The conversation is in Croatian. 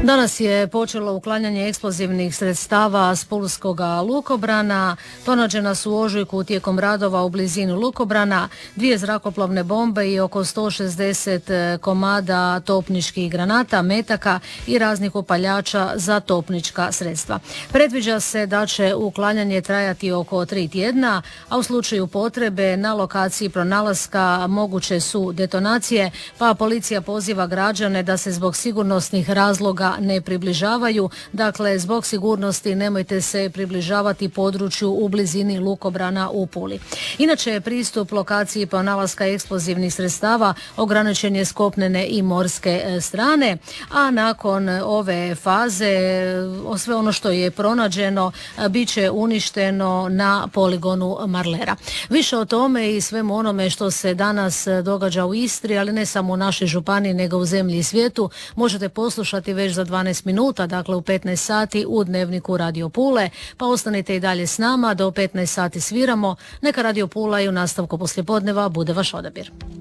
Danas je počelo uklanjanje eksplozivnih sredstava s pulskoga lukobrana. Pronađena su u ožujku tijekom radova u blizini lukobrana 2 zrakoplovne bombe i oko 160 komada topničkih granata, metaka i raznih upaljača za topnička sredstva. Predviđa se da će uklanjanje trajati oko 3 tjedna, a u slučaju potrebe na lokaciji pronalaska moguće su detonacije, pa policija poziva građane da se zbog sigurnosnih razloga ne približavaju. Dakle, zbog sigurnosti nemojte se približavati području u blizini lukobrana u Puli. Inače, pristup lokaciji pronalaska eksplozivnih sredstava ograničen je s kopnene i morske strane, a nakon ove faze sve ono što je pronađeno bit će uništeno na poligonu Marlera. Više o tome i svemu onome što se danas događa u Istri, ali ne samo u našoj županiji nego u zemlji i svijetu, možete poslušati već za 12 minuta, dakle u 15 sati u Dnevniku Radio Pule, pa ostanite i dalje s nama, do 15 sati sviramo. Neka Radio Pula i u nastavku poslijepodneva bude vaš odabir.